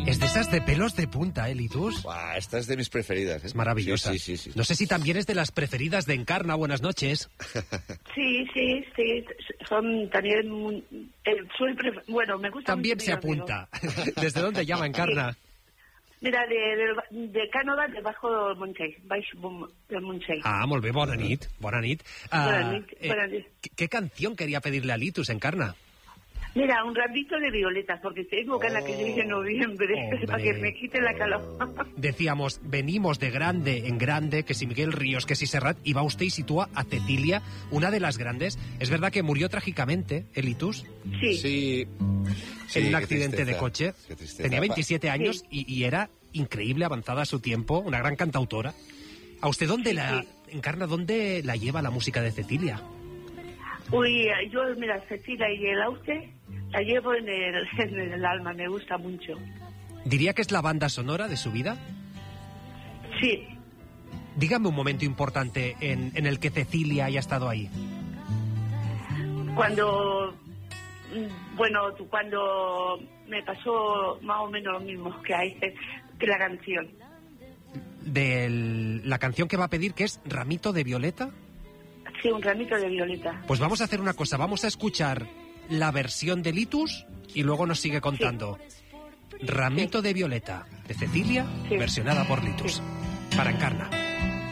Es de esas de pelos de punta, Litus. Buah, esta es de mis preferidas. Es maravillosa. Sí. No sé si también es de las preferidas de Encarna. Buenas noches. Sí. Son también... bueno, me gusta También mucho, se apunta. ¿Desde dónde llama Encarna? Mira, de Cànova, debajo del Montseny, baix del Montseny. Ah, molt bé, bona nit. Bona nit. Bona nit. ¿Qué canción quería pedirle a Litus, Encarna? Mira, un ramito de violetas, porque tengo ganas que llegue noviembre, para que me quite la calor. Decíamos, venimos de grande en grande, que si Miguel Ríos, que si Serrat, y va usted y sitúa a Cecilia, una de las grandes. Es verdad que murió trágicamente, Litus. Sí. En un accidente de coche. Tenía 27 años y era increíble, avanzada a su tiempo, una gran cantautora. ¿A usted Encarna, dónde la lleva la música de Cecilia? Uy, yo, mira, Cecilia y el Auce la llevo en el alma, me gusta mucho. ¿Diría que es la banda sonora de su vida? Sí. Dígame un momento importante en el que Cecilia haya estado ahí. Cuando me pasó más o menos lo mismo que la canción. De la canción que va a pedir, que es Ramito de Violeta. Sí, un ramito de violeta. Pues vamos a hacer una cosa, vamos a escuchar la versión de Litus y luego nos sigue contando. Ramito de Violeta, de Cecilia, versionada por Litus. Para Encarna.